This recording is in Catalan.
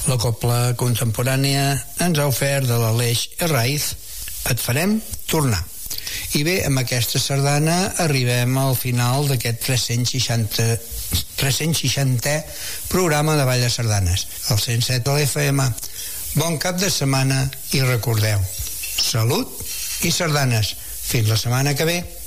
La cobla contemporània ens ha ofert de l'Aleix Herraiz Et farem tornar. I bé, amb aquesta sardana arribem al final d'aquest 360è programa de Ball de Sardanes, el 107 de l'FM. Bon cap de setmana i recordeu, salut i sardanes. Fins la setmana que ve.